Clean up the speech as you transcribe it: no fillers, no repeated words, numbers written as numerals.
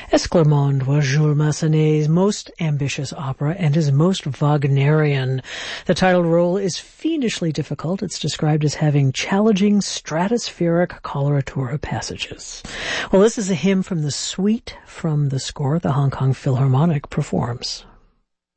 Esclarmonde was Jules Massenet's most ambitious opera and his most Wagnerian. The title role is fiendishly difficult. It's described as having challenging stratospheric coloratura passages. Well, this is a hymn from the suite from the score the Hong Kong Philharmonic performs.